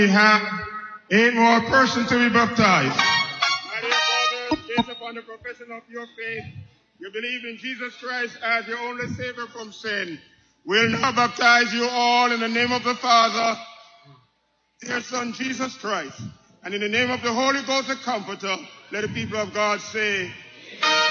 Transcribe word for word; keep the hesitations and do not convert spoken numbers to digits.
We have eight more persons to be baptized. My dear brothers, based upon the profession of your faith, you believe in Jesus Christ as your only Savior from sin. We'll now baptize you all in the name of the Father, dear Son, Jesus Christ, and in the name of the Holy Ghost, the Comforter. Let the people of God say,